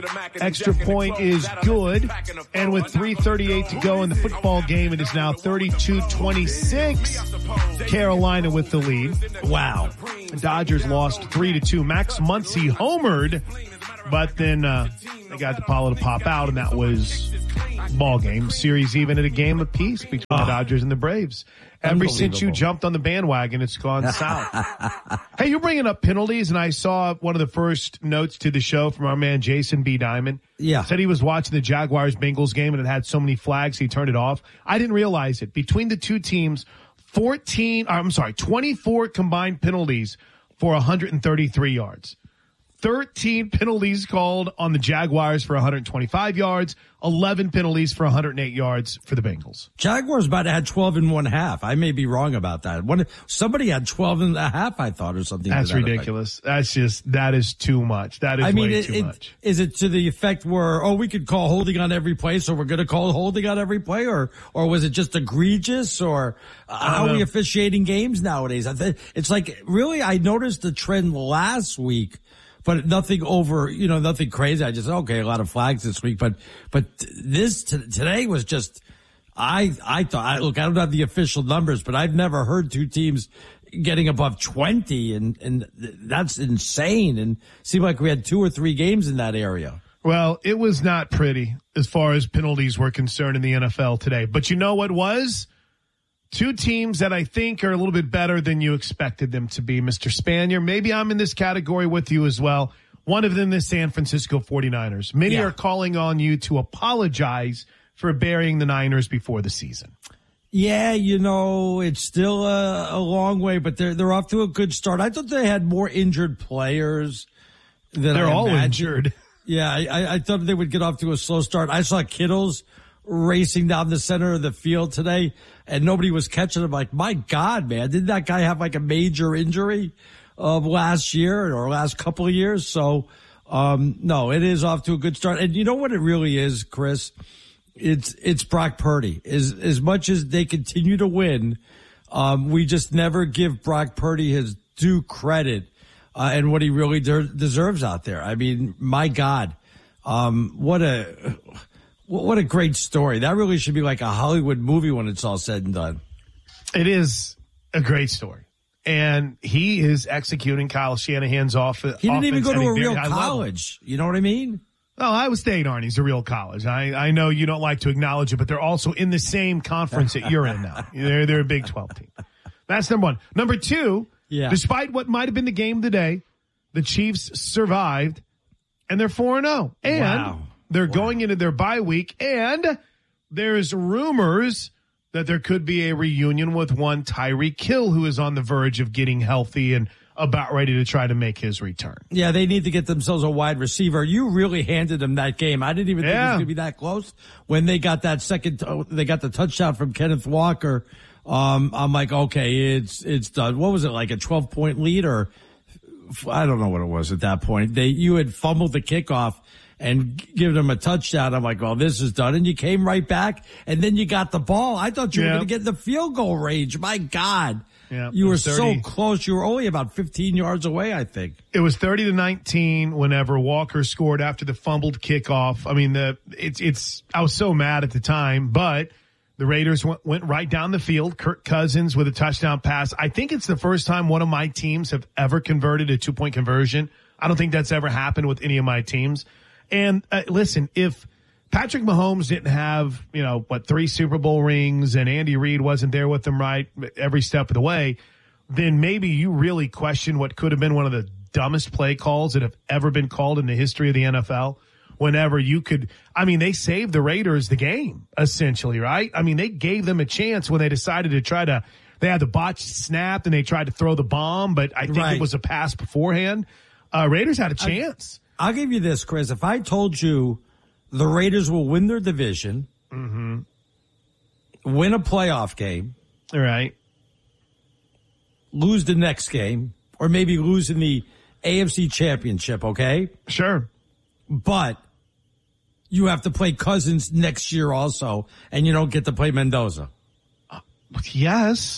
Extra point is good. And with 3:38 to go in the football game, it is now 32-26. Carolina with the lead. Wow. The Dodgers lost 3-2. Max Muncy homered, but then they got DePaula to pop out, and that was ball game. Series even at a game apiece between the Dodgers and the Braves. Ever since you jumped on the bandwagon, it's gone south. Hey, you're bringing up penalties, and I saw one of the first notes to the show from our man Jason B. Diamond. Yeah. Said he was watching the Jaguars-Bengals game, and it had so many flags, he turned it off. I didn't realize it. Between the two teams, 24 combined penalties for 133 yards. 13 penalties called on the Jaguars for 125 yards, 11 penalties for 108 yards for the Bengals. Jaguars about to have 12 and 1/2. I may be wrong about that. Somebody had 12 and a half, I thought, or something. That's ridiculous. That is too much. That is way too much. Is it to the effect where, we could call holding on every play, so we're going to call holding on every play, or was it just egregious, or how are we officiating games nowadays? It's like, really, I noticed the trend last week, but nothing nothing crazy. I just, a lot of flags this week, but this today was just, I thought, look, I don't have the official numbers, but I've never heard two teams getting above 20, and that's insane. And it seemed like we had 2 or 3 games in that area. Well, it was not pretty as far as penalties were concerned in the NFL today. But you know what was? Two teams that I think are a little bit better than you expected them to be, Mr. Spanier. Maybe I'm in this category with you as well. One of them is San Francisco 49ers. Many are calling on you to apologize for burying the Niners before the season. Yeah, it's still a long way, but they're off to a good start. I thought they had more injured players than they're all imagined. injured. Yeah, I thought they would get off to a slow start. I saw Kittle's racing down the center of the field today, and nobody was catching him. Like, my God, man, didn't that guy have like a major injury last year or last couple of years? So, no, it is off to a good start. And you know what it really is, Chris? It's Brock Purdy. As much as they continue to win, we just never give Brock Purdy his due credit, and what he really deserves out there. I mean, my God, what a great story. That really should be like a Hollywood movie when it's all said and done. It is a great story. And he is executing Kyle Shanahan's offense. He didn't even go to a real college. You know what I mean? Well, Iowa State, Arnie's a real college. I know you don't like to acknowledge it, but they're also in the same conference that you're in now. They're a Big 12 team. That's number one. Number two, despite what might have been the game of the day, the Chiefs survived, and they're 4-0. And they're going into their bye week, and there's rumors that there could be a reunion with one Tyreek Hill, who is on the verge of getting healthy and about ready to try to make his return. Yeah, they need to get themselves a wide receiver. You really handed them that game. I didn't even think it was going to be that close. When they got that they got the touchdown from Kenneth Walker. I'm like, okay, it's done. What was it, like a 12-point lead, or I don't know what it was at that point. You had fumbled the kickoff and given them a touchdown. I'm like, well, this is done. And you came right back, and then you got the ball. I thought you were going to get in the field goal range. My God. Yeah, you were so close. You were only about 15 yards away, I think. It was 30-19 whenever Walker scored after the fumbled kickoff. I mean, I was so mad at the time, but the Raiders went right down the field. Kirk Cousins with a touchdown pass. I think it's the first time one of my teams have ever converted a 2-point conversion. I don't think that's ever happened with any of my teams. And listen, if Patrick Mahomes didn't have, 3 Super Bowl rings, and Andy Reid wasn't there with them right every step of the way, then maybe you really question what could have been one of the dumbest play calls that have ever been called in the history of the NFL. Whenever they saved the Raiders the game, essentially, right? I mean, they gave them a chance when they decided to they had the botched snap and they tried to throw the bomb, but I think it was a pass beforehand. Raiders had a chance. I'll give you this, Chris. If I told you the Raiders will win their division, win a playoff game, all right, lose the next game, or maybe lose in the AFC Championship, okay? Sure. But you have to play Cousins next year also, and you don't get to play Mendoza. Yes.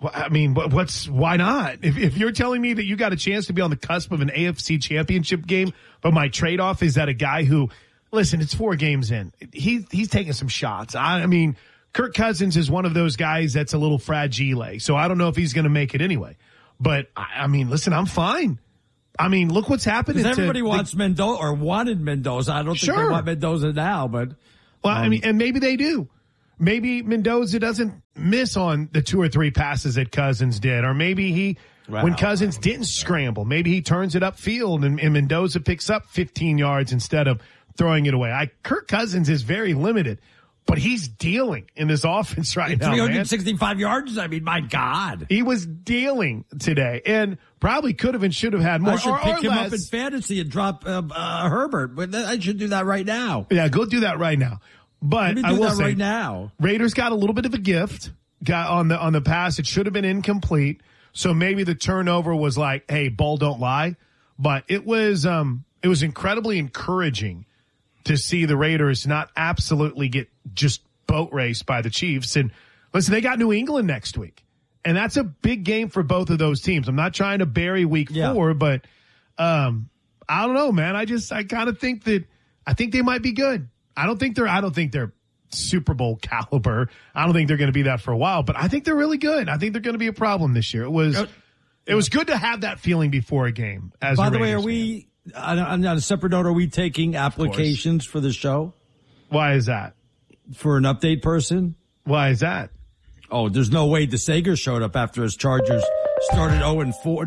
I mean, why not? If you're telling me that you got a chance to be on the cusp of an AFC championship game, but my trade-off is that a guy who, listen, it's 4 games in. He's taking some shots. I mean, Kirk Cousins is one of those guys that's a little fragile. So I don't know if he's going to make it anyway. But I mean, listen, I'm fine. I mean, look what's happening. Everybody wants Mendoza or wanted Mendoza. I don't think they want Mendoza now, but. Well, I mean, and maybe they do. Maybe Mendoza doesn't miss on the 2 or 3 passes that Cousins did, or maybe when Cousins didn't scramble, maybe he turns it upfield and Mendoza picks up 15 yards instead of throwing it away. Kirk Cousins is very limited, but he's dealing in this offense right now. 365 yards. I mean, my God, he was dealing today, and probably could have and should have had more. I should pick him up in fantasy and drop Herbert, but I should do that right now. Yeah, go do that right now. But I will say, right now, Raiders got a little bit of a gift. Got on the pass. It should have been incomplete. So maybe the turnover was like, hey, ball don't lie. But it was incredibly encouraging to see the Raiders not absolutely get just boat raced by the Chiefs. And listen, they got New England next week. And that's a big game for both of those teams. I'm not trying to bury week 4, but I don't know, man. I kind of think they might be good. I don't think they're Super Bowl caliber. I don't think they're going to be that for a while, but I think they're really good. I think they're going to be a problem this year. It was good to have that feeling before a game. By the way, are we on a separate note? Are we taking applications for the show? Why is that? For an update person? Why is that? Oh, there's no way DeSager showed up after his Chargers started 0-4.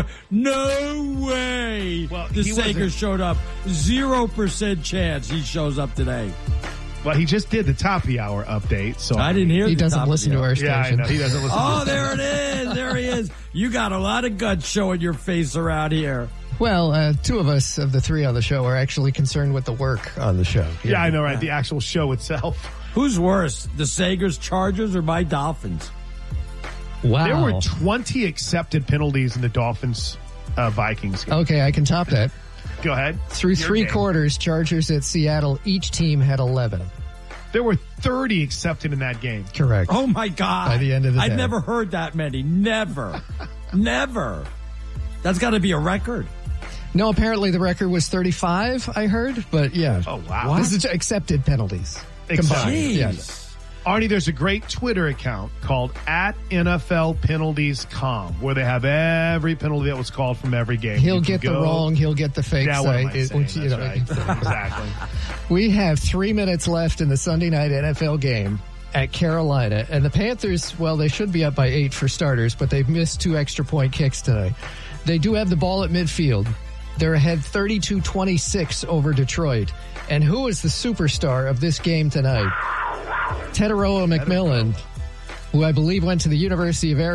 No way. Well, DeSager showed up. 0% chance he shows up today. Well, he just did the top of the hour update, so I didn't hear. He doesn't listen to our station. Yeah, I know. He doesn't listen. Oh, there it is. There he is. You got a lot of guts showing your face around here. Well, 2 of us of the 3 on the show are actually concerned with the work on the show. Yeah, I know, right? The actual show itself. Who's worse, DeSager's Chargers or my Dolphins? Wow. There were 20 accepted penalties in the Dolphins Vikings game. Okay, I can top that. Go ahead. Through 3 quarters, Chargers at Seattle, each team had 11. There were 30 accepted in that game. Correct. Oh, my God. By the end of the day. I've never heard that many. Never. Never. That's got to be a record. No, apparently the record was 35, I heard. But, yeah. Oh, wow. This is accepted penalties. Combined. Yes. Arnie, there's a great Twitter account called @NFLPenaltiesCom where they have every penalty that was called from every game. He'll get the wrong, he'll get the fake yeah, site. Right. Exactly. We have 3 minutes left in the Sunday night NFL game at Carolina. And the Panthers, well, they should be up by 8 for starters, but they've missed 2 extra point kicks tonight. They do have the ball at midfield. They're ahead 32-26 over Detroit. And who is the superstar of this game tonight? Teteroa McMillan, who I believe went to the University of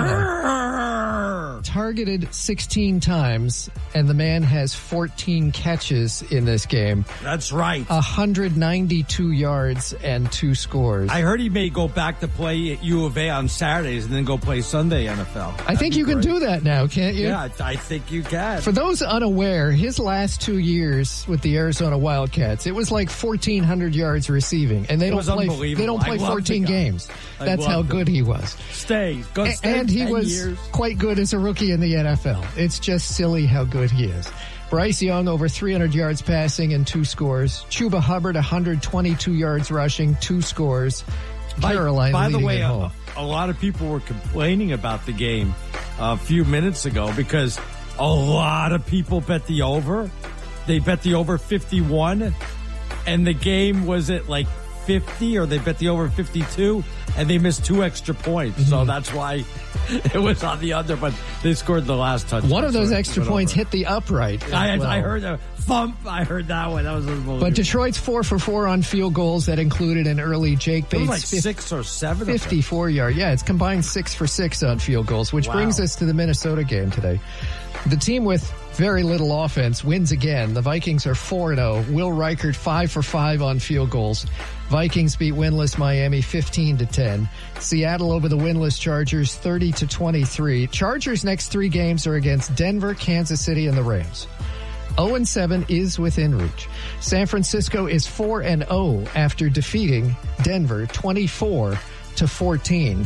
Arizona, targeted 16 times, and the man has 14 catches in this game. That's right. 192 yards and 2 scores. I heard he may go back to play at U of A on Saturdays and then go play Sunday NFL. I think you can do that now, can't you? Yeah, I think you can. For those unaware, his last 2 years with the Arizona Wildcats, it was like 1,400 yards receiving, and they don't play 14 games. That's how good he was. And he was quite good as a rookie in the NFL. It's just silly how good he is. Bryce Young over 300 yards passing and 2 scores. Chuba Hubbard 122 yards rushing, 2 scores. Carolina by the leading way, at home. a lot of people were complaining about the game a few minutes ago because a lot of people bet the over. They bet the over 51, and the game was at like 50, or they bet the over 52, and they missed 2 extra points. Mm-hmm. So that's why it was on the under, but they scored the last touchdown. One of those extra points hit the upright. I heard a thump. I heard that one. That was unbelievable. But Detroit's 4 for 4 on field goals. That included an early Jake Bates. Like 6 or 7. 54-yard. Yeah, it's combined 6 for 6 on field goals, which brings us to the Minnesota game today. The team with very little offense wins again. The Vikings are 4-0. Will Reichert 5 for 5 on field goals. Vikings beat winless Miami 15-10. Seattle over the winless Chargers 30-23. Chargers' next 3 games are against Denver, Kansas City, and the Rams. 0-7 is within reach. San Francisco is 4-0 after defeating Denver 24-14.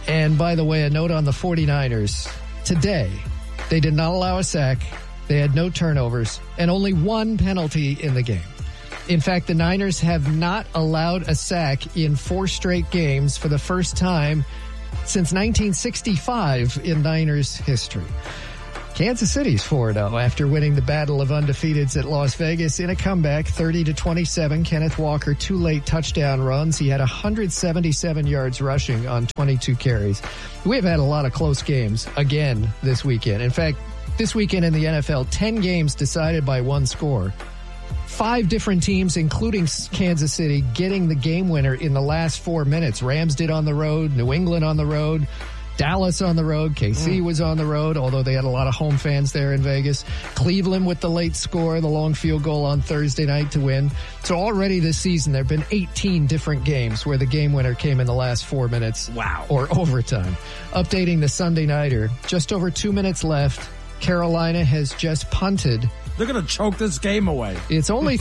And by the way, a note on the 49ers. Today, they did not allow a sack. They had no turnovers and only one penalty in the game. In fact, the Niners have not allowed a sack in 4 straight games for the first time since 1965 in Niners history. Kansas City's 4-0 after winning the Battle of Undefeateds at Las Vegas in a comeback, 30-27. Kenneth Walker, 2 late touchdown runs. He had 177 yards rushing on 22 carries. We have had a lot of close games again this weekend. In fact, this weekend in the NFL, 10 games decided by one score. 5 different teams, including Kansas City, getting the game winner in the last 4 minutes. Rams did on the road, New England on the road, Dallas on the road, KC was on the road, although they had a lot of home fans there in Vegas. Cleveland with the late score, the long field goal on Thursday night to win. So already this season, there have been 18 different games where the game winner came in the last 4 minutes. Wow. Or overtime. Updating the Sunday Nighter, just over 2 minutes left. Carolina has just punted. They're going to choke this game away. It's only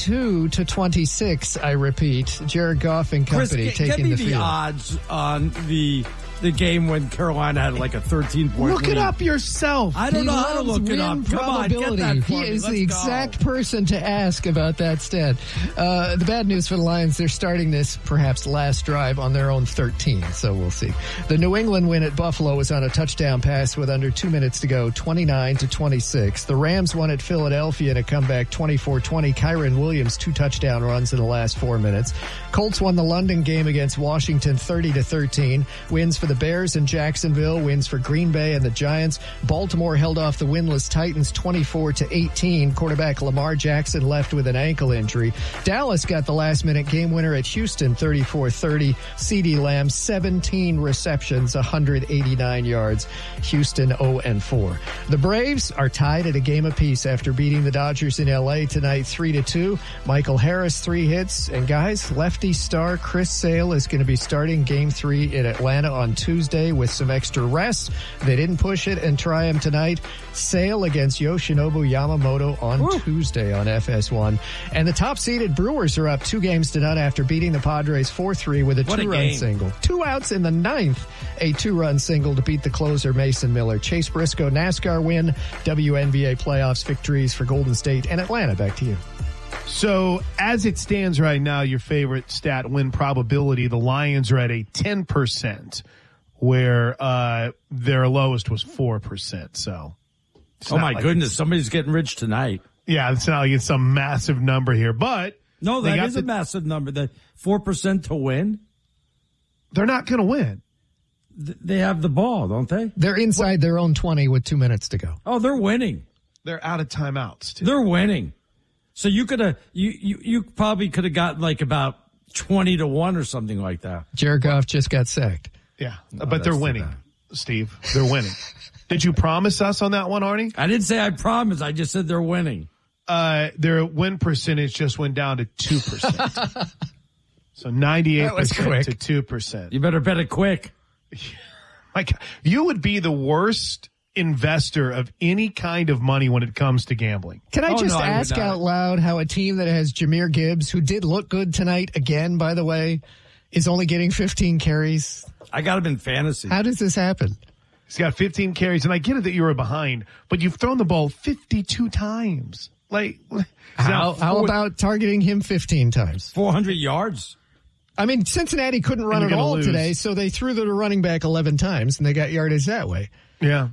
32-26, I repeat. Jared Goff and company Chris, taking the field. Give me the odds on the game when Carolina had like a 13-point Look lead. it up yourself. I don't know how to look it up. Come on, get that for He me. is Let's the go. exact person to ask about that stat. The bad news for the Lions, they're starting this perhaps last drive on their own 13, so we'll see. The New England win at Buffalo was on a touchdown pass with under 2 minutes to go, 29-26. The Rams won at Philadelphia in a comeback, 24-20. Kyron Williams, 2 touchdown runs in the last 4 minutes. Colts won the London game against Washington, 30-13. Wins for the Bears in Jacksonville, wins for Green Bay and the Giants. Baltimore held off the winless Titans 24-18. Quarterback Lamar Jackson left with an ankle injury. Dallas got the last-minute game winner at Houston, 34-30. CeeDee Lamb, 17 receptions, 189 yards. Houston 0-4. The Braves are tied at a game apiece after beating the Dodgers in L.A. tonight, 3-2. Michael Harris, 3 hits. And guys, lefty star Chris Sale is going to be starting Game 3 in Atlanta on Tuesday with some extra rest. They didn't push it and try him tonight. Sale against Yoshinobu Yamamoto on Tuesday on FS1. And the top-seeded Brewers are up 2-0 after beating the Padres 4-3 with a 2-run single. 2 outs in the 9th. A 2-run single to beat the closer Mason Miller. Chase Briscoe NASCAR win. WNBA playoffs victories for Golden State and Atlanta. Back to you. So as it stands right now, your favorite stat win probability, the Lions are at a 10%. Where their lowest was 4%. So, oh my goodness, somebody's getting rich tonight. Yeah, it's not like it's some massive number here, but no, that is a massive number. That 4% to win. They're not going to win. They have the ball, don't they? They're inside their own 20 with 2 minutes to go. Oh, they're winning. They're out of timeouts too. They're winning. So you could have, you probably could have gotten like about 20-1 or something like that. Jared Goff just got sacked. Yeah, but they're winning, Steve. They're winning. Did you promise us on that one, Arnie? I didn't say I promised. I just said they're winning. Their win percentage just went down to 2%. So 98% to 2%. You better bet it quick. Like, you would be the worst investor of any kind of money when it comes to gambling. Can I just ask out loud how a team that has Jahmyr Gibbs, who did look good tonight again, by the way, is only getting 15 carries? I got him in fantasy. How does this happen? He's got 15 carries, and I get it that you were behind, but you've thrown the ball 52 times. Like, how about targeting him 15 times? 400 yards? I mean, Cincinnati couldn't run at all today, so they threw the running back 11 times, and they got yardage that way. Yeah.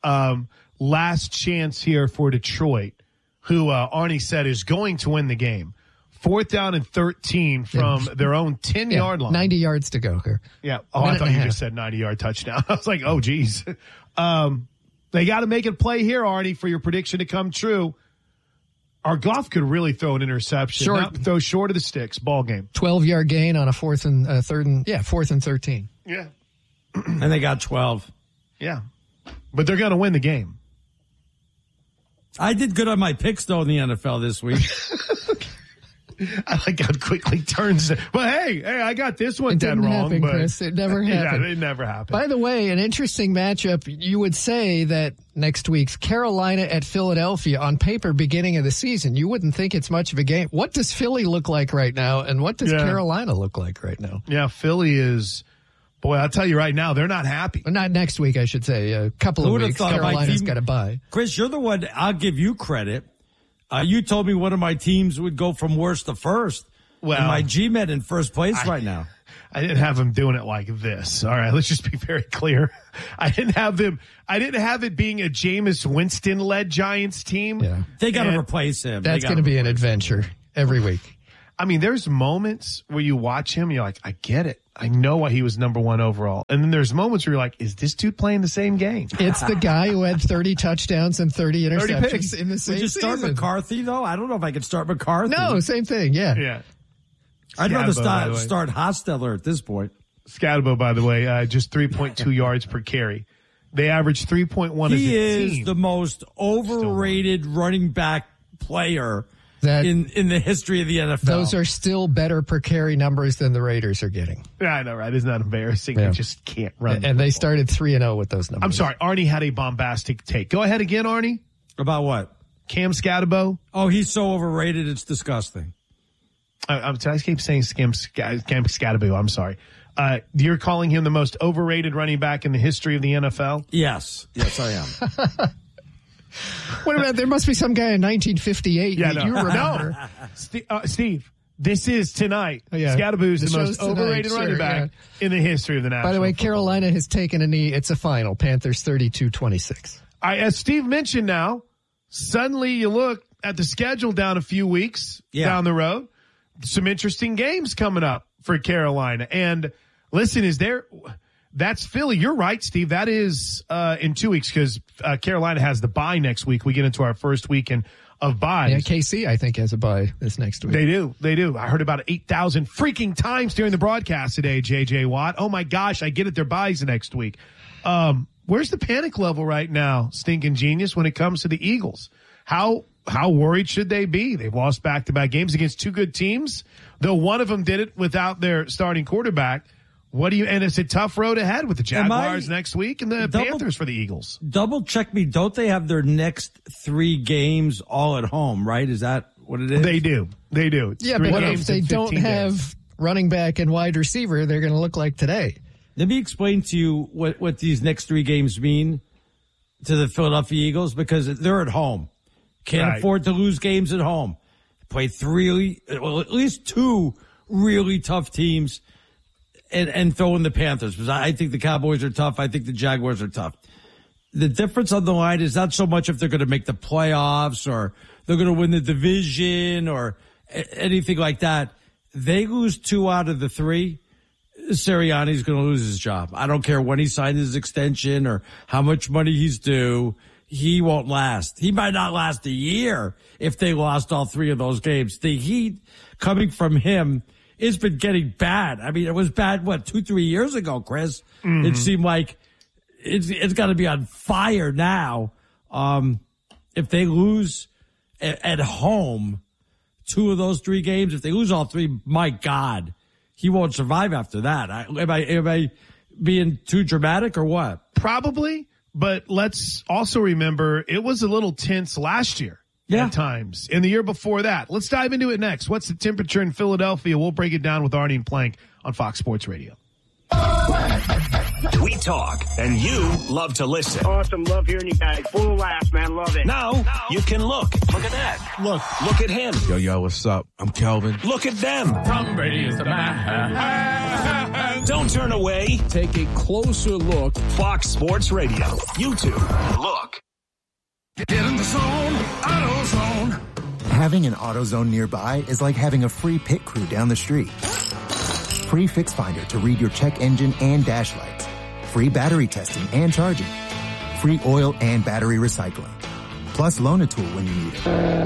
Last chance here for Detroit, who Arnie said is going to win the game. 4th down and 13 from their own 10-yard line. 90 yards to go here. Yeah. Oh, I thought you just said 90-yard touchdown. I was like, oh, geez. They got to make it play here, Arnie, for your prediction to come true. Our Goff could really throw an interception. Throw short of the sticks. Ball game. 12-yard gain on a 4th and 13. Yeah. And they got 12. Yeah. But they're going to win the game. I did good on my picks, though, in the NFL this week. I like how quickly turns. But hey, I got this one dead wrong. Happen, Chris. It never happened. Yeah, it never happened. By the way, an interesting matchup. You would say that next week's Carolina at Philadelphia on paper, beginning of the season, you wouldn't think it's much of a game. What does Philly look like right now, and what does Carolina look like right now? Yeah, Philly is Boy, I'll tell you right now, they're not happy. Not next week, I should say. A couple of weeks. Carolina's got to bye. Chris, you're the one. I'll give you credit. You told me one of my teams would go from worst to first. Well, and my G-Men in first place right now. I didn't have them doing it like this. All right, let's just be very clear. I didn't have it being a Jameis Winston-led Giants team. Yeah. They got to replace him. That's going to be an adventure every week. I mean, there's moments where you watch him, you're like, I get it. I know why he was number one overall. And then there's moments where you're like, is this dude playing the same game? It's the guy who had 30 touchdowns and 30 interceptions 30 picks in the same season. Would you start season. McCarthy, though? I don't know if I could start McCarthy. No, same thing, yeah. Yeah. I'd rather start Hostetler at this point. Scatabo, by the way, just 3.2 yards per carry. They average 3.1 as a team. He is the most overrated running back player in the history of the NFL. Those are still better per carry numbers than the Raiders are getting. Yeah, I know, right? Isn't that embarrassing? Yeah. They just can't run. And they started 3-0 with those numbers. I'm sorry. Arnie had a bombastic take. Go ahead again, Arnie. About what? Cam Scatabo. Oh, he's so overrated, it's disgusting. I keep saying Cam Scatabo. I'm sorry. You're calling him the most overrated running back in the history of the NFL? Yes. Yes, I am. What about, there must be some guy in 1958 that you remember. No. Steve, this is tonight. Yeah. Scatabo is the most overrated running back in the history of the National By the way, Football Carolina has taken a knee. It's a final. Panthers 32-26. As Steve mentioned now, suddenly you look at the schedule down a few weeks down the road. Some interesting games coming up for Carolina. And listen, that's Philly. You're right, Steve. That is in 2 weeks because Carolina has the bye next week. We get into our first weekend of byes. Yeah, KC, I think, has a bye this next week. They do. I heard about 8,000 freaking times during the broadcast today, J.J. Watt. Oh, my gosh, I get it. Their byes next week. Where's the panic level right now, Stinking Genius, when it comes to the Eagles? How worried should they be? They've lost back-to-back games against two good teams, though one of them did it without their starting quarterback. And it's a tough road ahead with the Jaguars next week and the Panthers for the Eagles. Double check me. Don't they have their next 3 games all at home, right? Is that what it is? They do. Yeah, but what if they don't have running back and wide receiver, they're going to look like today. Let me explain to you what these next 3 games mean to the Philadelphia Eagles, because they're at home. Can't afford to lose games at home. Play at least 2 really tough teams and throw in the Panthers, because I think the Cowboys are tough. I think the Jaguars are tough. The difference on the line is not so much if they're going to make the playoffs or they're going to win the division or anything like that. They lose 2 out of the 3. Sirianni's going to lose his job. I don't care when he signed his extension or how much money he's due. He won't last. He might not last a year if they lost all 3 of those games. The heat coming from him, it's been getting bad. I mean, it was bad, 2-3 years ago, Chris? Mm-hmm. It seemed like it's got to be on fire now. If they lose at home 2 of those 3 games, if they lose all 3, my God, he won't survive after that. Am I being too dramatic or what? Probably, but let's also remember it was a little tense last year. At times. And the year before that. Let's dive into it next. What's the temperature in Philadelphia? We'll break it down with Arnie and Plank on Fox Sports Radio. We talk, and you love to listen. Awesome. Love hearing you guys. Full of laughs, man. Love it. Now, you can look. Look at that. Look at him. Yo, what's up? I'm Kelvin. Look at them. Tom Brady is the man. Don't turn away. Take a closer look. Fox Sports Radio. YouTube. Look. Get in the zone. AutoZone. Having an AutoZone nearby is like having a free pit crew down the street. Free Fix Finder to read your check engine and dash lights. Free battery testing and charging. Free oil and battery recycling. Plus loan a tool when you need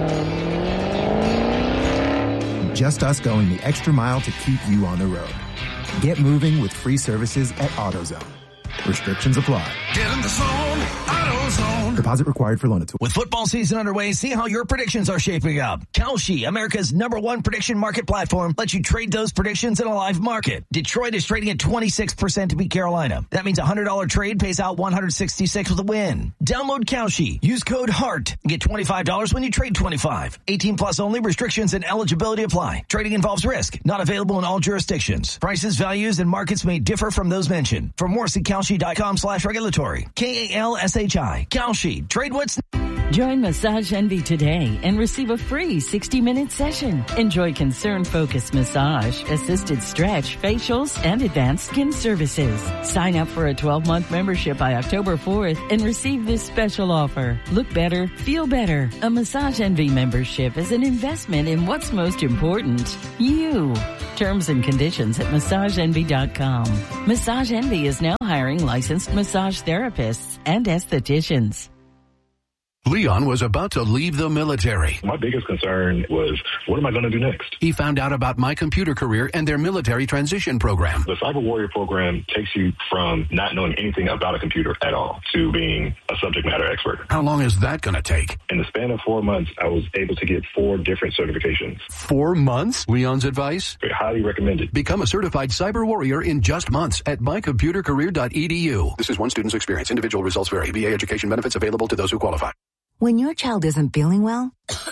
it. Just us going the extra mile to keep you on the road. Get moving with free services at AutoZone. Restrictions apply. Get in the zone, AutoZone. Deposit required for loan at With football season underway, see how your predictions are shaping up. Kalshi, America's #1 prediction market platform, lets you trade those predictions in a live market. Detroit is trading at 26% to beat Carolina. That means a $100 trade pays out $166 with a win. Download Kalshi. Use code HEART. Get $25 when you trade 25. 18 plus only. Restrictions and eligibility apply. Trading involves risk. Not available in all jurisdictions. Prices, values, and markets may differ from those mentioned. For more, see Kalshi.com/regulatory. KALSHI. Kalshi. Trade what's... Join Massage Envy today and receive a free 60-minute session. Enjoy concern-focused massage, assisted stretch, facials, and advanced skin services. Sign up for a 12-month membership by October 4th and receive this special offer. Look better, feel better. A Massage Envy membership is an investment in what's most important, you. Terms and conditions at MassageEnvy.com. Massage Envy is now hiring licensed massage therapists and estheticians. Leon was about to leave the military. My biggest concern was, what am I going to do next? He found out about My Computer Career and their military transition program. The Cyber Warrior program takes you from not knowing anything about a computer at all to being a subject matter expert. How long is that going to take? In the span of 4 months, I was able to get 4 different certifications. 4 months? Leon's advice? Highly recommended. Become a certified cyber warrior in just months at mycomputercareer.edu. This is one student's experience. Individual results vary. VA education benefits available to those who qualify. When your child isn't feeling well,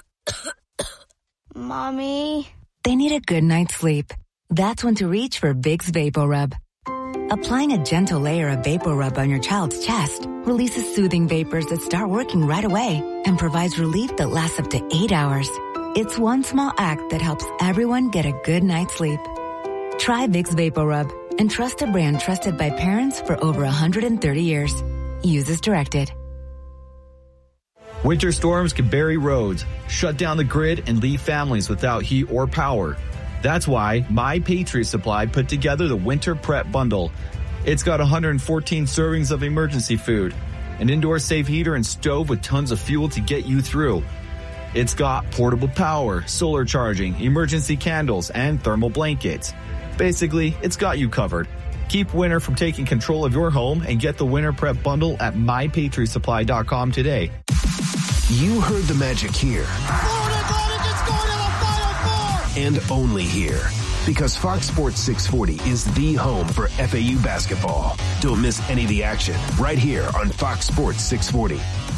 Mommy, they need a good night's sleep. That's when to reach for Vicks VapoRub. Applying a gentle layer of VapoRub on your child's chest releases soothing vapors that start working right away and provides relief that lasts up to 8 hours. It's one small act that helps everyone get a good night's sleep. Try Vicks VapoRub and trust a brand trusted by parents for over 130 years. Use as directed. Winter storms can bury roads, shut down the grid, and leave families without heat or power. That's why My Patriot Supply put together the Winter Prep Bundle. It's got 114 servings of emergency food, an indoor safe heater and stove with tons of fuel to get you through. It's got portable power, solar charging, emergency candles, and thermal blankets. Basically, it's got you covered. Keep winter from taking control of your home and get the Winter Prep Bundle at MyPatriotSupply.com today. You heard the magic here. And only here. Because Fox Sports 640 is the home for FAU basketball. Don't miss any of the action right here on Fox Sports 640.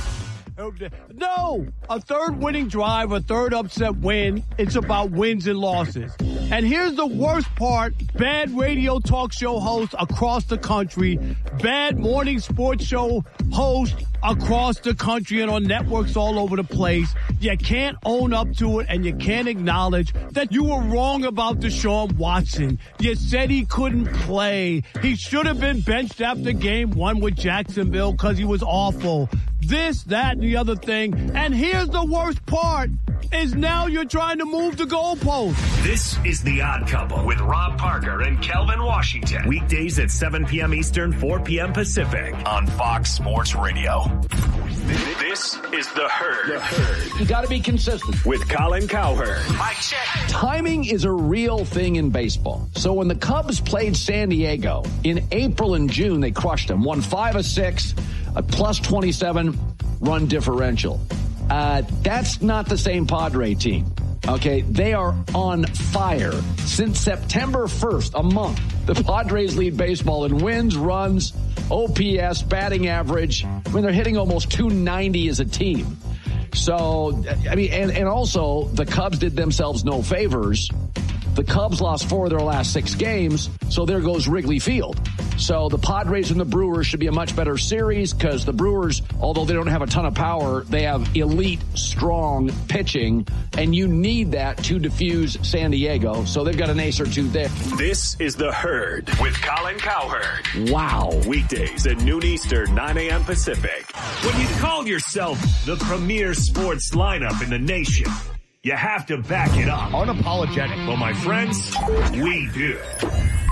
No! A third winning drive, a third upset win. It's about wins and losses. And here's the worst part. Bad radio talk show hosts across the country. Bad morning sports show hosts across the country and on networks all over the place. You can't own up to it and you can't acknowledge that you were wrong about Deshaun Watson. You said he couldn't play. He should have been benched after game 1 with Jacksonville because he was awful. This, that, and the other thing. And here's the worst part, is now you're trying to move the goalpost. This is The Odd Couple with Rob Parker and Kelvin Washington. Weekdays at 7 p.m. Eastern, 4 p.m. Pacific on Fox Sports Radio. This is The Herd. The Herd. You got to be consistent. With Colin Cowherd. Mike check. Timing is a real thing in baseball. So when the Cubs played San Diego in April and June, they crushed them. Won 5 of 6, a plus 27 run differential. That's not the same Padre team. Okay, they are on fire. Since September 1st, a month, the Padres lead baseball in wins, runs, OPS, batting average. I mean, they're hitting almost 290 as a team. So, I mean, and also the Cubs did themselves no favors. The Cubs lost 4 of their last 6 games, so there goes Wrigley Field. So the Padres and the Brewers should be a much better series because the Brewers, although they don't have a ton of power, they have elite, strong pitching, and you need that to diffuse San Diego. So they've got an ace or two there. This is The Herd with Colin Cowherd. Wow. Weekdays at noon Eastern, 9 a.m. Pacific. When you call yourself the premier sports lineup in the nation, you have to back it up. Unapologetic. Well, my friends, we do.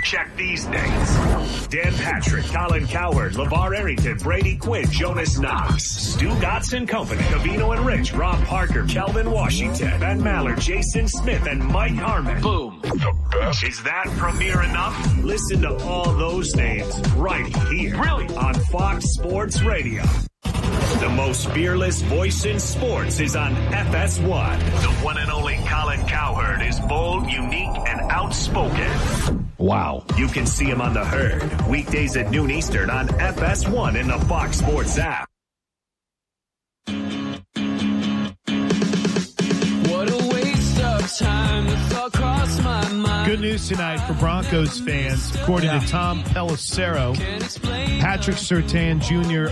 Check these names: Dan Patrick, Colin Cowherd, LeVar Arrington, Brady Quinn, Jonas Knox, Stu Gotts and Company, Covino and Rich, Rob Parker, Kelvin Washington, Ben Maller, Jason Smith, and Mike Harmon. Boom. The best. Is that premiere enough? Listen to all those names right here. Really? On Fox Sports Radio. The most fearless voice in sports is on FS1. The one and only Colin Cowherd is bold, unique, and outspoken. Wow. You can see him on The Herd, weekdays at noon Eastern on FS1 in the Fox Sports app. What a waste of time, the thought crossed my mind. Good news tonight for Broncos fans. According to Tom Pelissero, Patrick Surtain Jr.,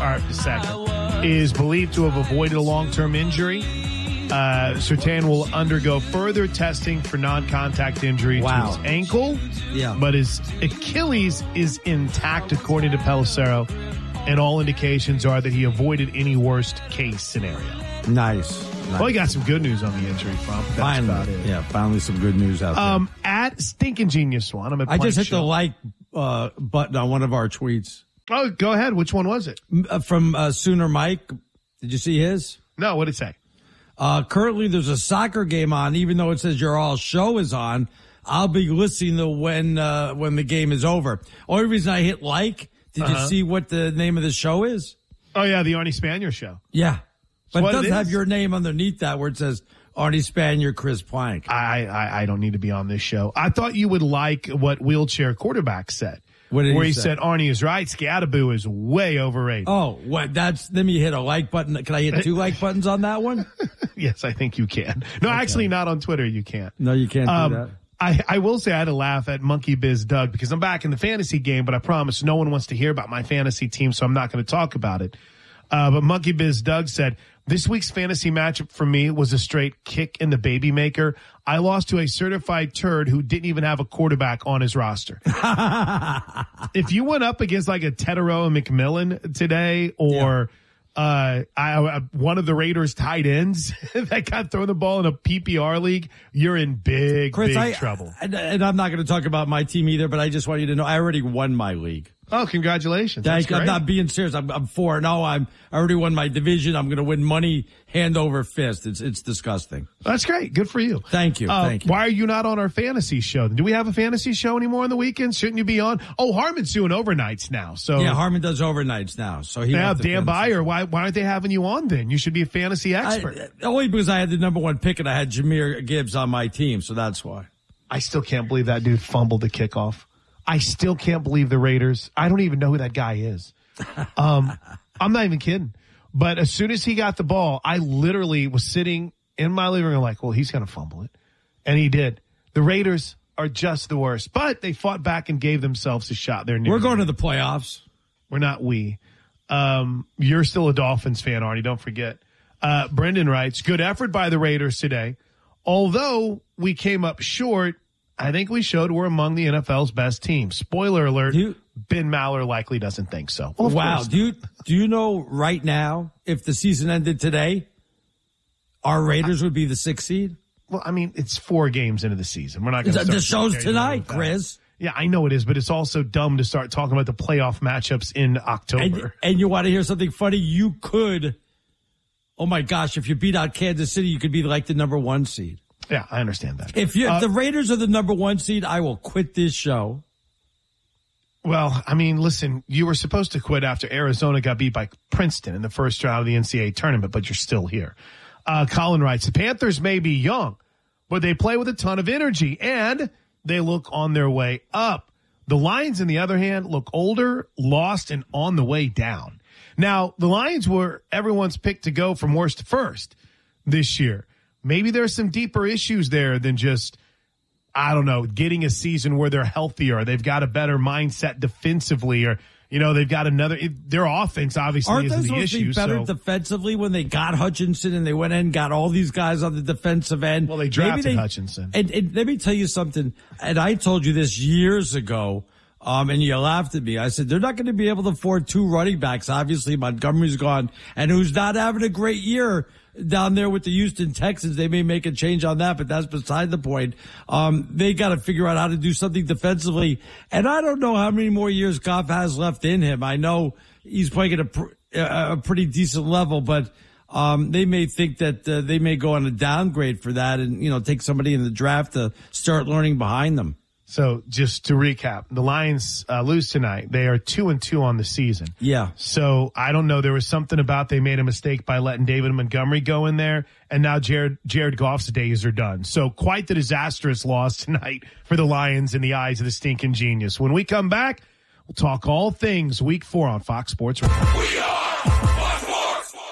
is believed to have avoided a long-term injury. Surtain will undergo further testing for non-contact injury to his ankle. Yeah. But his Achilles is intact, according to Pelissero, and all indications are that he avoided any worst-case scenario. Nice. Well, he got some good news on the injury front. That's finally, about it. Yeah, finally some good news out there. At Stinking Genius One, I'm at I just hit Show. the like button on one of our tweets. Oh, go ahead. Which one was it? From Sooner Mike. Did you see his? No, what did it say? Currently, there's a soccer game on. Even though it says your all show is on, I'll be listening to when the game is over. Only reason I hit like, did you see what the name of the show is? Oh, yeah, the Arnie Spanier Show. Yeah. But it does is? have your name underneath that where it says Arnie Spanier, Chris Plank. I don't need to be on this show. I thought you would like what Wheelchair Quarterback said. What did where he he say? said Arnie is right, Scattaboo is way overrated. Oh, what? Let me hit a like button. Can I hit 2 like buttons on that one? Yes, I think you can. No, actually not on Twitter. You can't. No, you can't do that. I will say I had to laugh at Monkey Biz Doug because I'm back in the fantasy game, but I promise no one wants to hear about my fantasy team, so I'm not going to talk about it. But Monkey Biz Doug said, this week's fantasy matchup for me was a straight kick in the baby maker. I lost to a certified turd who didn't even have a quarterback on his roster. If you went up against like a Teterow and McMillan today or one of the Raiders tight ends that got thrown the ball in a PPR league, you're in big trouble. And I'm not going to talk about my team either, but I just want you to know I already won my league. Oh, congratulations. Thank you. I'm not being serious. I'm 4-0. I already won my division. I'm going to win money hand over fist. It's disgusting. That's great. Good for you. Thank you. Thank you. Why are you not on our fantasy show? Do we have a fantasy show anymore on the weekends? Shouldn't you be on? Oh, Harmon's doing overnights now. So yeah, Harmon does overnights now. So he Dan Byer. Why aren't they having you on then? You should be a fantasy expert. Only because I had the number 1 pick and I had Jahmyr Gibbs on my team. So that's why. I still can't believe that dude fumbled the kickoff. I still can't believe the Raiders. I don't even know who that guy is. I'm not even kidding. But as soon as he got the ball, I literally was sitting in my living room like, well, he's going to fumble it. And he did. The Raiders are just the worst. But they fought back and gave themselves a shot. We're going to the playoffs. We're not You're still a Dolphins fan, Arnie. Don't forget. Brendan writes, good effort by the Raiders today. Although we came up short, I think we showed we're among the NFL's best teams. Spoiler alert, Ben Maller likely doesn't think so. Well, wow. Do you know right now, if the season ended today, our Raiders would be the 6th seed? Well, I mean, it's 4 games into the season. We're not going to The show's tonight, Chris. Yeah, I know it is, but it's also dumb to start talking about the playoff matchups in October. And you want to hear something funny? You could, oh my gosh, if you beat out Kansas City, you could be like the number 1 seed. Yeah, I understand that. If the Raiders are the number 1 seed, I will quit this show. Well, I mean, listen, you were supposed to quit after Arizona got beat by Princeton in the first round of the NCAA tournament, but you're still here. Colin writes, the Panthers may be young, but they play with a ton of energy, and they look on their way up. The Lions, on the other hand, look older, lost, and on the way down. Now, the Lions were everyone's pick to go from worst to first this year. Maybe there's some deeper issues there than just, I don't know, getting a season where they're healthier. They've got a better mindset defensively, or, they've got their offense obviously isn't the issue. Aren't they supposed to be better defensively when they got Hutchinson and they went in and got all these guys on the defensive end? Well, they drafted Hutchinson. And let me tell you something, and I told you this years ago, and you laughed at me. I said, they're not going to be able to afford 2 running backs. Obviously, Montgomery's gone, and who's not having a great year. down there with the Houston Texans. They may make a change on that, but that's beside the point. They got to figure out how to do something defensively. And I don't know how many more years Goff has left in him. I know he's playing at a pretty decent level, but they may think that they may go on a downgrade for that and, take somebody in the draft to start learning behind them. So just to recap, the Lions lose tonight. They are 2-2 on the season. Yeah. So I don't know. There was something about they made a mistake by letting David Montgomery go in there, and now Jared Goff's days are done. So quite the disastrous loss tonight for the Lions in the eyes of the stinking genius. When we come back, we'll talk all things Week 4 on Fox Sports Radio. We are Fox Sports.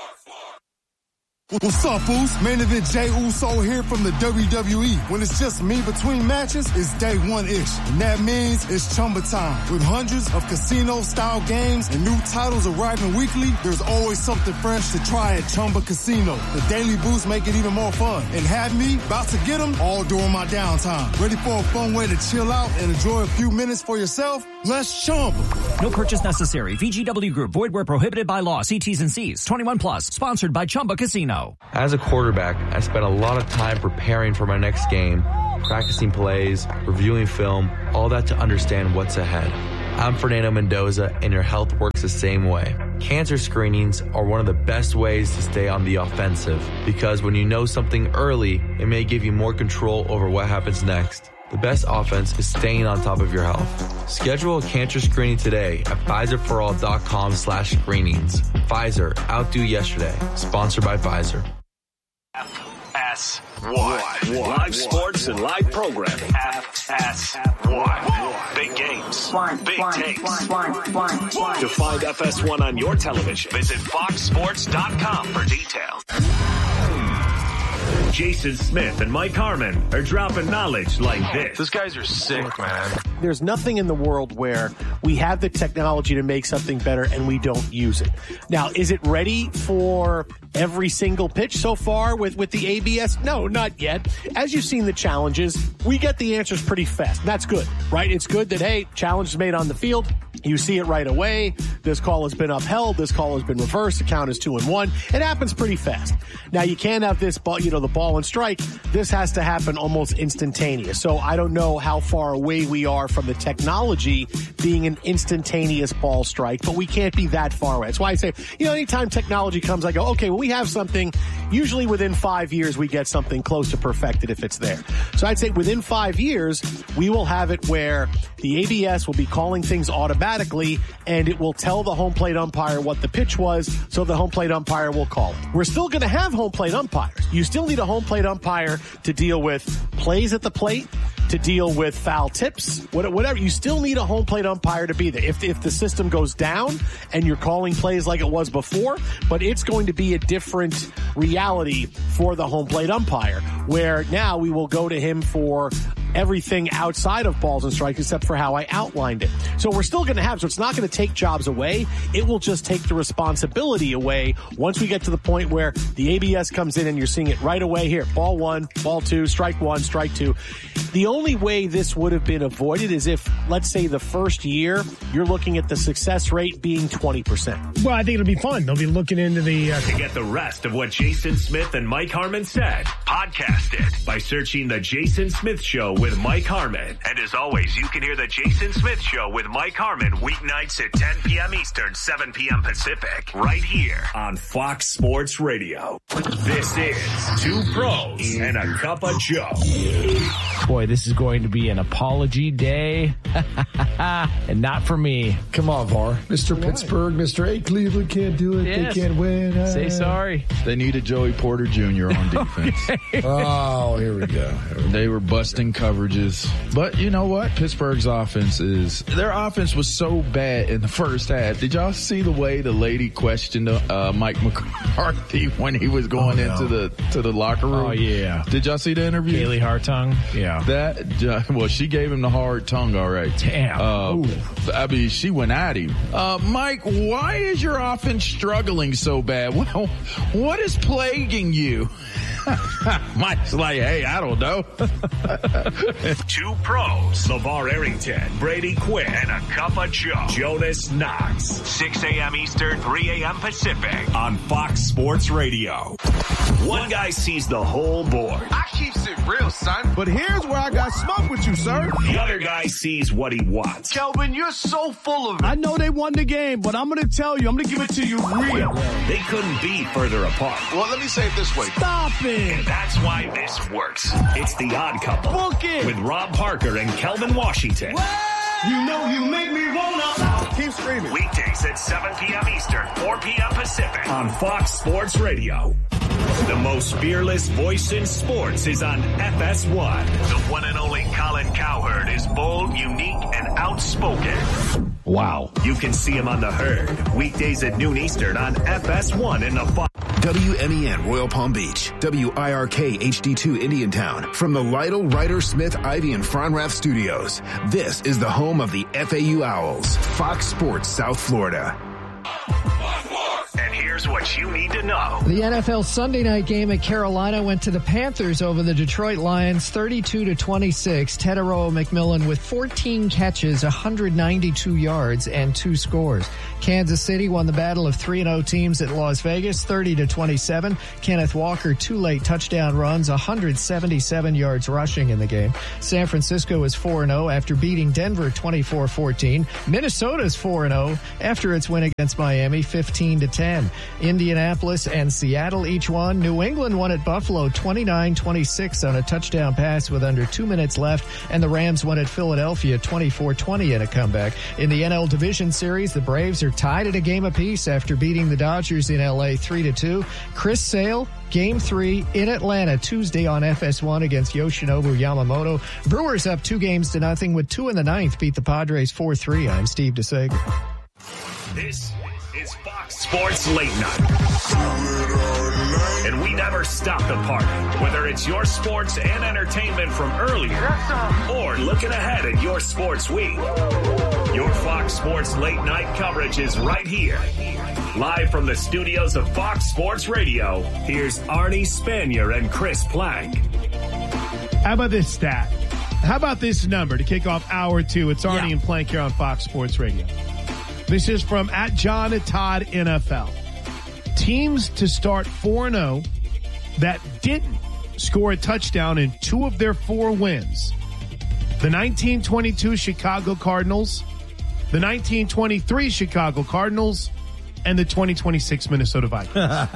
What's up, fools? Main event Jey Uso here from the WWE. When it's just me between matches, it's day one-ish. And that means it's Chumba time. With hundreds of casino-style games and new titles arriving weekly, there's always something fresh to try at Chumba Casino. The daily boosts make it even more fun. And have me about to get them all during my downtime. Ready for a fun way to chill out and enjoy a few minutes for yourself? Let's Chumba. No purchase necessary. VGW Group. Void where prohibited by law. See T's and C's. 21 plus. Sponsored by Chumba Casino. As a quarterback, I spent a lot of time preparing for my next game, practicing plays, reviewing film, all that to understand what's ahead. I'm Fernando Mendoza, and your health works the same way. Cancer screenings are one of the best ways to stay on the offensive, because when you know something early, it may give you more control over what happens next. The best offense is staying on top of your health. Schedule a cancer screening today at PfizerForAll.com/screenings. Pfizer, outdo yesterday. Sponsored by Pfizer. FS1. Live sports and live programming. FS1. Big games. Big takes. To find FS1 on your television, visit FoxSports.com for details. Jason Smith and Mike Harmon are dropping knowledge like this. Those guys are sick, man. There's nothing in the world where we have the technology to make something better and we don't use it. Now, is it ready for every single pitch so far with the ABS? No, not yet. As you've seen the challenges, we get the answers pretty fast. That's good, right? It's good that, hey, challenge is made on the field. You see it right away. This call has been upheld. This call has been reversed. The count is 2-1. It happens pretty fast. Now, you can't have this ball, the ball and strike. This has to happen almost instantaneous. So I don't know how far away we are from the technology being an instantaneous ball strike, but we can't be that far away. That's why I say, anytime technology comes, I go, okay, well, we have something. Usually within 5 years, we get something close to perfected if it's there. So I'd say within 5 years, we will have it where the ABS will be calling things automatically, and it will tell the home plate umpire what the pitch was, so the home plate umpire will call it. We're still going to have home plate umpires. You still need a home plate umpire to deal with plays at the plate, to deal with foul tips, whatever. You still need a home plate umpire to be there. If the system goes down and you're calling plays like it was before, but it's going to be a different reality for the home plate umpire, where now we will go to him for everything outside of balls and strikes except for how I outlined it. So we're still going to have, so it's not going to take jobs away. It will just take the responsibility away once we get to the point where the ABS comes in and you're seeing it right away here. Ball 1, ball 2, strike 1, strike 2. The only way this would have been avoided is if, let's say, the first year, you're looking at the success rate being 20%. Well, I think it'll be fun. They'll be looking into the... To get the rest of what Jason Smith and Mike Harmon said, podcast it by searching The Jason Smith Show with Mike Harmon. And as always, you can hear The Jason Smith Show with Mike Harmon weeknights at 10 p.m. Eastern, 7 p.m. Pacific, right here on Fox Sports Radio. This is Two Pros and a Cup of Joe. Boy, this is going to be an apology day. And not for me. Come on, VAR. Mr. Pittsburgh, Mr. A. Cleveland can't do it. Yes. They can't win. Say sorry. They needed Joey Porter Jr. on defense. Okay. Oh, here we go. They were busting coverages. But you know what? Pittsburgh's their offense was so bad in the first half. Did y'all see the way the lady questioned Mike McCarthy when he was going into the locker room? Oh, yeah. Did y'all see the interview? Kaylee Hartung? Yeah. She gave him the hard tongue, all right. Damn. She went at him. Mike, why is your offense struggling so bad? Well, what is plaguing you? Mike's like, hey, I don't know. Two Pros, LeVar Arrington, Brady Quinn, and a Cup of Joe, Jonas Knox. 6 a.m. Eastern, 3 a.m. Pacific on Fox Sports Radio. One guy sees the whole board. I keeps it real, son. But here's where I got smoke with you, sir. The other guy sees what he wants. Kelvin, you're so full of it. I know they won the game, but I'm going to tell you, I'm going to give it to you real. They couldn't be further apart. Well, let me say it this way. Stop it. And that's why this works. It's The Odd Couple. Book it. With Rob Parker and Kelvin Washington. You know you make me wanna. Keep screaming. Weekdays at 7 p.m. Eastern, 4 p.m. Pacific on Fox Sports Radio. The most fearless voice in sports is on FS1. The one and only Colin Cowherd is bold, unique, and outspoken. Wow. You can see him on The Herd, weekdays at noon Eastern on FS1 in the Fox. WMEN Royal Palm Beach, WIRK HD2 Indiantown. From the Lytle, Ryder, Smith, Ivy, and Fronrath studios, this is the home of the FAU Owls, Fox Sports South Florida. And here's what you need to know. The NFL Sunday night game at Carolina went to the Panthers over the Detroit Lions 32-26. Tedero McMillan with 14 catches, 192 yards, and 2 scores. Kansas City won the battle of 3-0 teams at Las Vegas 30-27. Kenneth Walker, 2 late touchdown runs, 177 yards rushing in the game. San Francisco is 4-0 after beating Denver 24-14. Minnesota's 4-0 after its win against Miami 15-10. Indianapolis and Seattle each won. New England won at Buffalo 29-26 on a touchdown pass with under 2 minutes left, and the Rams won at Philadelphia 24-20 in a comeback. In the NL Division Series, the Braves are tied at a game apiece after beating the Dodgers in LA 3-2. Chris Sale, Game 3 in Atlanta Tuesday on FS1 against Yoshinobu Yamamoto. Brewers up 2-0 with 2 in the ninth, beat the Padres 4-3. I'm Steve DeSager. This is Fox Sports Late Night. And we never stop the party, whether it's your sports and entertainment from earlier or looking ahead at your sports week. Your Fox Sports Late Night coverage is right here. Live from the studios of Fox Sports Radio, here's Arnie Spanier and Chris Plank. How about this stat? How about this number to kick off hour 2? It's Arnie and Plank here on Fox Sports Radio. This is from @John@Todd NFL. Teams to start 4-0 that didn't score a touchdown in 2 of their 4 wins. The 1922 Chicago Cardinals, the 1923 Chicago Cardinals, and the 2026 Minnesota Vikings.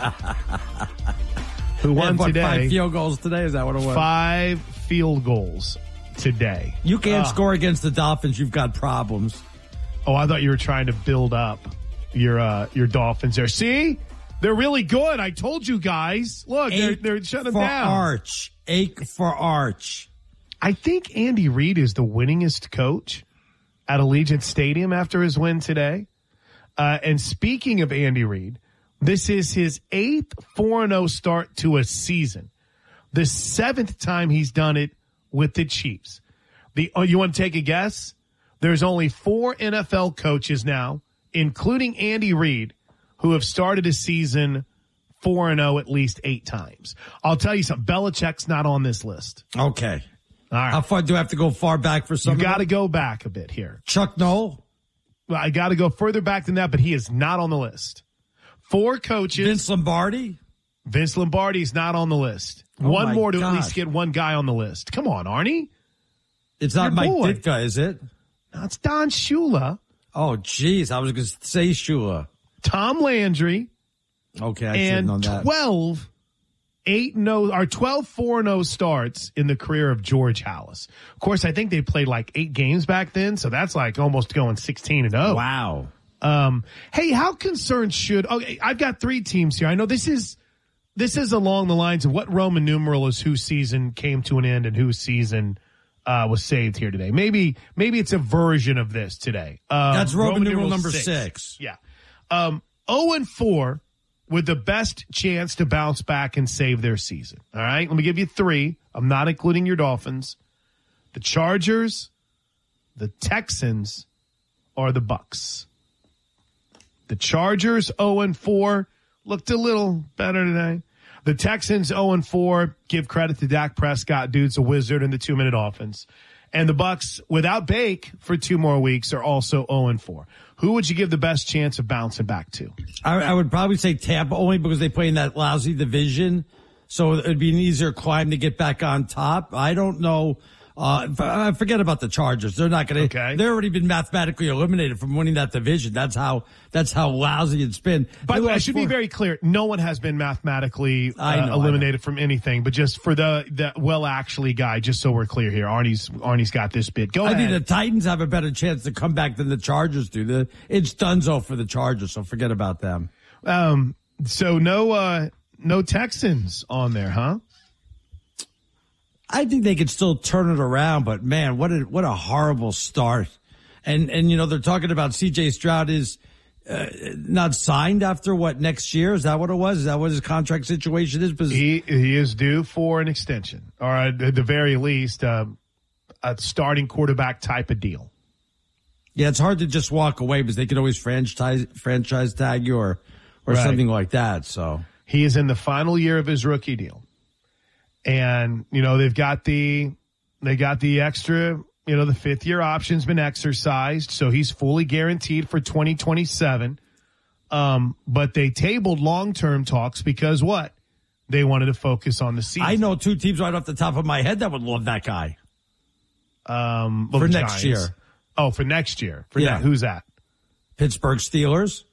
Who won today? 5 field goals today? Is that what it was? 5 field goals today. You can't score against the Dolphins. You've got problems. Oh, I thought you were trying to build up your Dolphins there. See? They're really good. I told you guys. Look, they're shutting them down. Ache for Arch. I think Andy Reid is the winningest coach at Allegiant Stadium after his win today. And speaking of Andy Reid, this is his 8th 4-0 start to a season. The 7th time he's done it with the Chiefs. You want to take a guess? There's only 4 NFL coaches now, including Andy Reid, who have started a season 4-0 at least 8 times. I'll tell you something. Belichick's not on this list. Okay. All right. How far do I have to go far back for some? You got to go back a bit here. Chuck Noll? Well, I got to go further back than that, but he is not on the list. 4 coaches. Vince Lombardi? Vince Lombardi's not on the list. One more to at least get one guy on the list. Come on, Arnie. It's not Mike Ditka, is it? No, it's Don Shula. Oh, geez. I was going to say Shula. Tom Landry. Okay, I should have known that. 12 4-0 starts in the career of George Halas. Of course, I think they played like 8 games back then, so that's like almost going 16-0. Wow. Hey, how concerned should? Okay, I've got 3 teams here. I know this is along the lines of what Roman numeral is whose season came to an end and whose season was saved here today. Maybe it's a version of this today. That's Roman numeral number 6. Yeah. 0-4 with the best chance to bounce back and save their season. All right. Let me give you 3. I'm not including your Dolphins. The Chargers, the Texans, or the Bucks. The Chargers 0-4 looked a little better today. The Texans 0-4. Give credit to Dak Prescott. Dude's a wizard in the 2-minute offense. And the Bucks, without Bake for 2 more weeks, are also 0-4. Who would you give the best chance of bouncing back to? I would probably say Tampa, only because they play in that lousy division. So it'd be an easier climb to get back on top. I don't know. Forget about the Chargers. They're not going to. Okay. They've already been mathematically eliminated from winning that division. That's how lousy it's been. By the way, I should be very clear. No one has been mathematically eliminated from anything, but just for the actually guy, just so we're clear here, Arnie's got this bit. Go ahead. I think the Titans have a better chance to come back than the Chargers do. It's donezo for the Chargers, so forget about them. So no Texans on there, huh? I think they could still turn it around, but man, what a horrible start. And they're talking about C.J. Stroud is not signed after next year? Is that what it was? Is that what his contract situation is? He is due for an extension, or at the very least, a starting quarterback type of deal. Yeah, it's hard to just walk away because they could always franchise tag you or something like that. So he is in the final year of his rookie deal. And, they've got the extra, the 5th year option's been exercised. So he's fully guaranteed for 2027. But they tabled long-term talks because what? They wanted to focus on the season. I know 2 teams right off the top of my head that would love that guy. For next year. Oh, for next year. Yeah. Who's that? Pittsburgh Steelers.